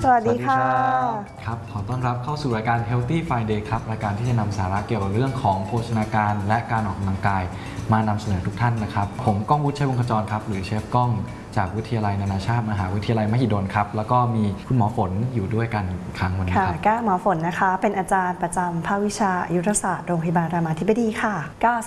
สวัสดีค่ะครับขอต้อนรับเข้าสู่รายการ Healthy Friday ครับรายการที่จะนำสาระเกี่ยวกับเรื่องของโภชนาการและการออกกำลังกายมานำเสนอทุกท่านนะครับผมก้องวุฒิชัยวงศ์ขจรครับหรือเชฟก้องจากวิทยาลัยนานาชาติมหาวิทยาลัยมหิดลครับแล้วก็มีคุณหมอฝนอยู่ด้วยกันอีกครั้งวันนี้ครับก็หมอฝนนะคะเป็นอาจารย์ประจำภาควิชาอายุรศาสตร์โรงพยาบาลรามาธิบดีค่ะก็